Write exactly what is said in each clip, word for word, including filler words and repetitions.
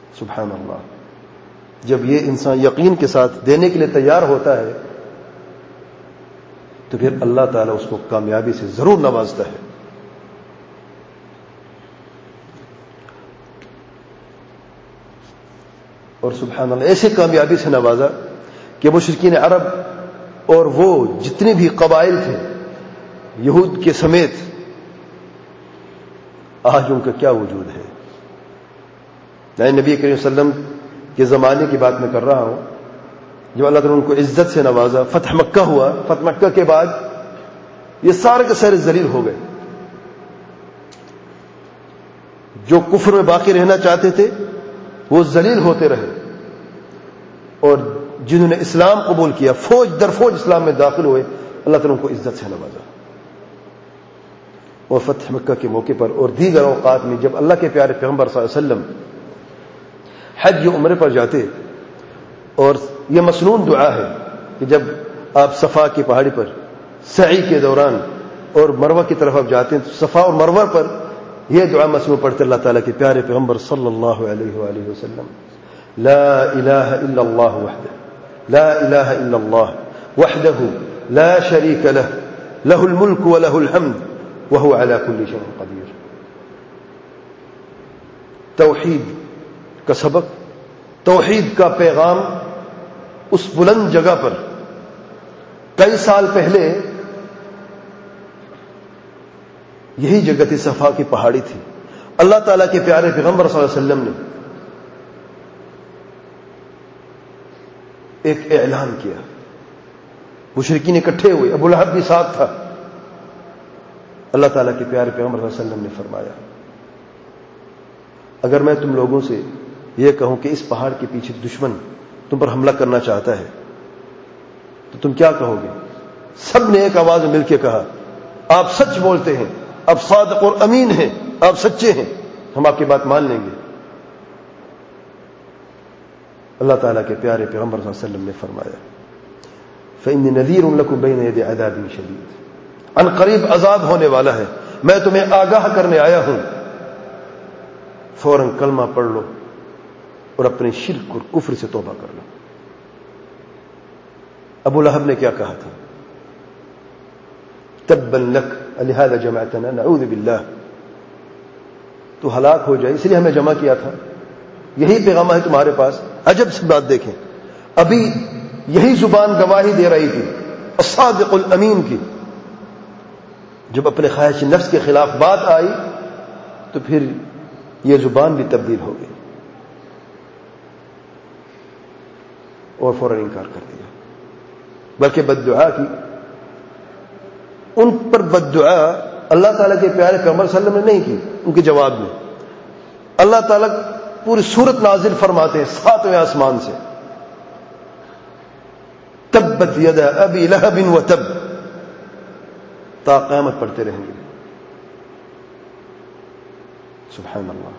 سبحان اللہ. جب یہ انسان یقین کے ساتھ دینے کے لیے تیار ہوتا ہے تو پھر اللہ تعالیٰ اس کو کامیابی سے ضرور نوازتا ہے. اور سبحان اللہ ایسے کامیابی سے نوازا کہ مشرکین عرب اور وہ جتنے بھی قبائل تھے یہود کے سمیت آج ان کا کیا وجود ہے. میں نبی کریم صلی اللہ علیہ وسلم کے زمانے کی بات میں کر رہا ہوں جب اللہ تعالیٰ نے ان کو عزت سے نوازا. فتح مکہ ہوا, فتح مکہ کے بعد یہ سارے کے سارے ذلیل ہو گئے. جو کفر میں باقی رہنا چاہتے تھے وہ ذلیل ہوتے رہے, اور جنہوں نے اسلام قبول کیا فوج در فوج اسلام میں داخل ہوئے, اللہ تعالیٰ ان کو عزت سے نوازا. اور فتح مکہ کے موقع پر اور دیگر اوقات میں جب اللہ کے پیارے پیغمبر صلی اللہ علیہ وسلم حج یا عمرے پر جاتے, اور یہ مسنون دعا ہے کہ جب آپ صفا کی پہاڑی پر سعی کے دوران اور مروہ کی طرف آپ جاتے ہیں تو صفا اور مروہ پر یہ دعا مسنون پڑھتے اللہ تعالیٰ کے پیارے پیغمبر صلی اللہ علیہ وآلہ وسلم, لا الہ الا اللہ وحدہ لا الہ الا اللہ وحدہ لا شریک لہ لہ الملک ولہ الحمد وهو على كل شيء قدیر. توحید کا سبق, توحید کا پیغام اس بلند جگہ پر کئی سال پہلے یہی جگہ تھی, صفا کی پہاڑی تھی. اللہ تعالیٰ کے پیارے پیغمبر صلی اللہ علیہ وسلم نے ایک اعلان کیا. مشرکین اکٹھے ہوئے, ابو لہب بھی ساتھ تھا. اللہ تعالیٰ کے پیارے پیغمبر صلی اللہ علیہ وسلم نے فرمایا اگر میں تم لوگوں سے یہ کہوں کہ اس پہاڑ کے پیچھے دشمن تم پر حملہ کرنا چاہتا ہے تو تم کیا کہو گے؟ سب نے ایک آواز میں مل کے کہا آپ سچ بولتے ہیں, آپ صادق اور امین ہیں, آپ سچے ہیں, ہم آپ کی بات مان لیں گے. اللہ تعالیٰ کے پیارے پیغمبر صلی اللہ علیہ وسلم نے فرمایا فإني نذير لكم بين يدي عذاب شديد, ان قریب عذاب ہونے والا ہے, میں تمہیں آگاہ کرنے آیا ہوں. فوراً کلمہ پڑھ لو اور اپنے شرک اور کفر سے توبہ کر لو. ابو لہب نے کیا کہا تھا؟ تبا لک لہذا جمعتنا نعوذ باللہ, تو ہلاک ہو جائے اس لیے ہمیں جمع کیا تھا, یہی پیغام ہے تمہارے پاس. عجب سی بات دیکھیں, ابھی یہی زبان گواہی دے رہی تھی الصادق الامین کی, جب اپنے خواہش نفس کے خلاف بات آئی تو پھر یہ زبان بھی تبدیل ہو گئی اور فوراً انکار کر دیا, بلکہ بد دعا کی. ان پر بد دعا اللہ تعالیٰ کے پیارے پیغمبر صلی اللہ علیہ وسلم نے نہیں کی, ان کے جواب میں اللہ تعالیٰ پوری سورت نازل فرماتے ہیں ساتویں آسمان سے, تبت یدا ابی لہب وتب, تا قیامت پڑھتے رہیں گے. سبحان اللہ.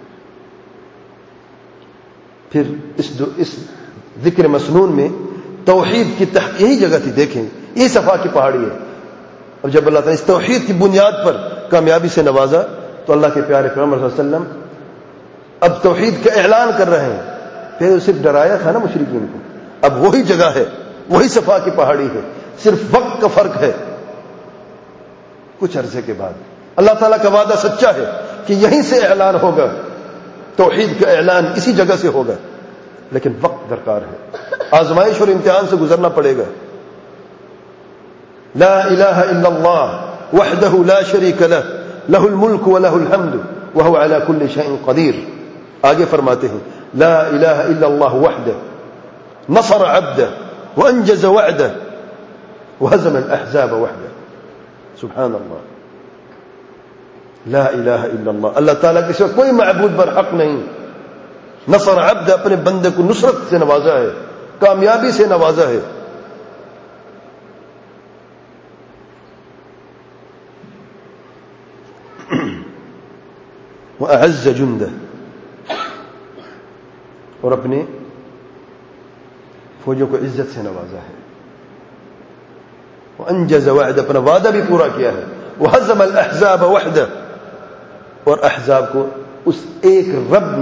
پھر اس دو اس ذکر مسنون میں توحید کی تحقیق یہی جگہ تھی. دیکھیں یہ صفا کی پہاڑی ہے, اور جب اللہ تعالیٰ اس توحید کی بنیاد پر کامیابی سے نوازا تو اللہ کے پیارے پیغمبر صلی اللہ علیہ وسلم اب توحید کا اعلان کر رہے ہیں. پھر صرف ڈرایا تھا نا مشرکین کو, اب وہی جگہ ہے, وہی صفا کی پہاڑی ہے, صرف وقت کا فرق ہے. کچھ عرصے کے بعد اللہ تعالیٰ کا وعدہ سچا ہے کہ یہیں سے اعلان ہوگا, توحید کا اعلان اسی جگہ سے ہوگا, لیکن وقت درکار ہے, آزمائش اور امتحان سے گزرنا پڑے گا. لا الہ الا اللہ وحدہ لا شریک لہ لہ الملک ولہ الحمد وہو علی کل شیء قدیر. آگے فرماتے ہیں لا الہ الا اللہ وحدہ نصر عبدہ وانجز وعدہ وہزم الاحزاب وحدہ. سبحان اللہ. لا الہ الا اللہ, اللہ تعالیٰ کے سوا کوئی معبود بر حق نہیں. نصر عبد, اپنے بندے کو نصرت سے نوازا ہے, کامیابی سے نوازا ہے. وأعز جنده, اور اپنے فوجوں کو عزت سے نوازا ہے. وانجز وعد, اپنا وعدہ بھی پورا کیا ہے. وہزم الاحزاب وحدہ, اور احزاب کو اس ایک رب